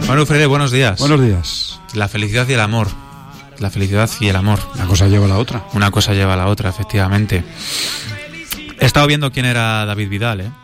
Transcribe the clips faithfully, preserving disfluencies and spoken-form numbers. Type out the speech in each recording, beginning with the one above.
Manu Freire, buenos días. Buenos días. La felicidad y el amor. La felicidad y el amor. Una cosa lleva a la otra. Una cosa lleva a la otra, efectivamente. He estado viendo quién era David Vidal, ¿eh?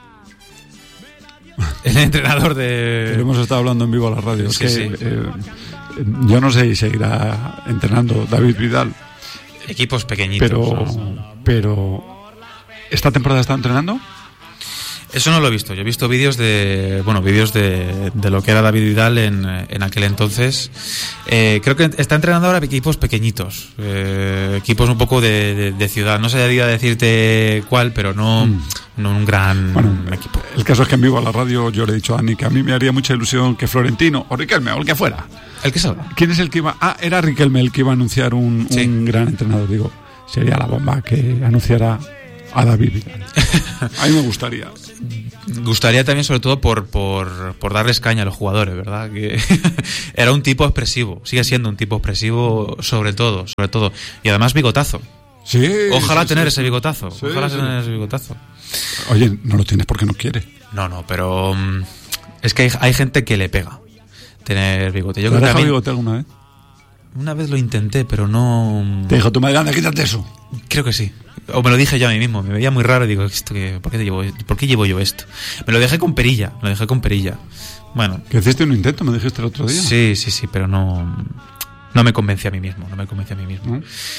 El entrenador de... Pero hemos estado hablando en vivo a la radio. Sí, es que, sí. eh, yo no sé si seguirá entrenando David Vidal. Equipos pequeñitos. Pero, ¿no? pero ¿esta temporada está entrenando? Eso no lo he visto. Yo he visto vídeos de, bueno, vídeos de, de lo que era David Vidal en, en aquel entonces. Eh, creo que está entrenando ahora equipos pequeñitos, eh, equipos un poco de, de, de ciudad. No sabría decirte cuál, pero no, mm. no un gran bueno, equipo. El caso es que en vivo a la radio yo le he dicho a Ani que a mí me haría mucha ilusión que Florentino o Riquelme o el que fuera. El que salga. ¿Quién es el que iba? Ah, era Riquelme el que iba a anunciar un, sí. un gran entrenador. Digo, sería la bomba que anunciara a David Vidal. A mí me gustaría. Gustaría también, sobre todo, por, por, por darles caña a los jugadores, ¿verdad? Que era un tipo expresivo, sigue siendo un tipo expresivo, sobre todo, sobre todo. Y además bigotazo. Sí. Ojalá sí, tener sí, ese bigotazo. Sí, Ojalá sí. tener ese bigotazo. Oye, no lo tienes porque no quiere. No, no, pero um, es que hay, hay gente que le pega tener bigote. Yo ¿Te creo has que a mí, dejado bigote alguna vez? una vez lo intenté, pero no. Te dijo tu madre, anda, quítate eso. Creo que sí. O me lo dije yo a mí mismo, me veía muy raro y digo, ¿esto qué, ¿por, qué te llevo, ¿por qué llevo yo esto? Me lo dejé con perilla, me lo dejé con perilla. Bueno. ¿Que hiciste un intento, me dijiste el otro día? Sí, sí, sí, pero no, no me convencí a mí mismo, no me convencí a mí mismo. ¿No?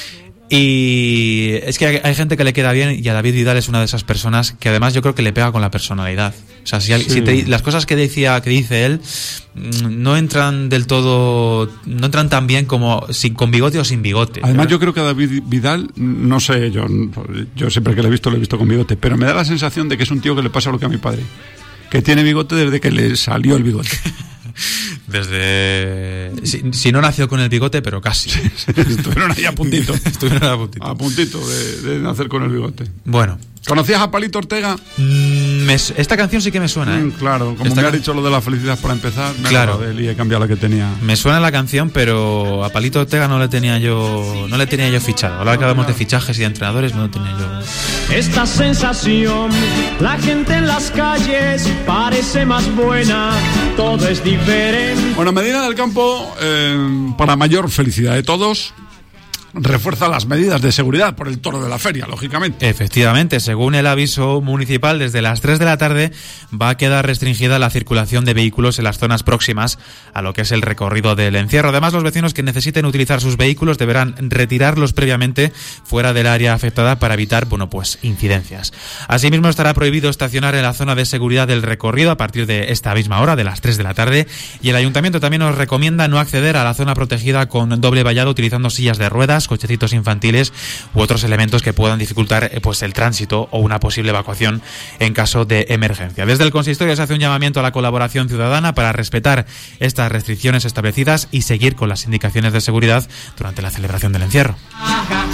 Y es que hay, hay gente que le queda bien y a David Vidal es una de esas personas que además yo creo que le pega con la personalidad. O sea, si, sí. si te, las cosas que decía, que dice él no entran del todo, no entran tan bien como sin, con bigote o sin bigote. Además, ¿verdad? yo creo que a David Vidal, no sé, yo, yo siempre que lo he visto, lo he visto con bigote, pero me da la sensación de que es un tío que le pasa lo que a mi padre, que tiene bigote desde que le salió el bigote. Desde... Si, si no nació con el bigote, pero casi. Sí, sí, estuvieron ahí a puntito. Estuvieron a puntito. A puntito de, de nacer con el bigote. Bueno. ¿Conocías a Palito Ortega? Mm, me, esta canción sí que me suena, ¿eh? Mm, claro, como esta me has can... dicho lo de la felicidad para empezar, me claro. de él y he cambiado la que tenía. Me suena la canción, pero a Palito Ortega no le tenía yo no le tenía yo fichado. Ahora que hablamos de fichajes y de entrenadores, no lo tenía yo. Esta sensación, la gente en las calles parece más buena, todo es diferente. Bueno, Medina del Campo, eh, para mayor felicidad de todos, refuerza las medidas de seguridad por el toro de la feria, lógicamente. Efectivamente, según el aviso municipal, desde las tres de la tarde va a quedar restringida la circulación de vehículos en las zonas próximas a lo que es el recorrido del encierro. Además, los vecinos que necesiten utilizar sus vehículos deberán retirarlos previamente fuera del área afectada para evitar, bueno, pues incidencias. Asimismo, estará prohibido estacionar en la zona de seguridad del recorrido a partir de esta misma hora, de las tres de la tarde, y el ayuntamiento también nos recomienda no acceder a la zona protegida con doble vallado utilizando sillas de ruedas, cochecitos infantiles u otros elementos que puedan dificultar pues el tránsito o una posible evacuación en caso de emergencia. Desde el consistorio se hace un llamamiento a la colaboración ciudadana para respetar estas restricciones establecidas y seguir con las indicaciones de seguridad durante la celebración del encierro.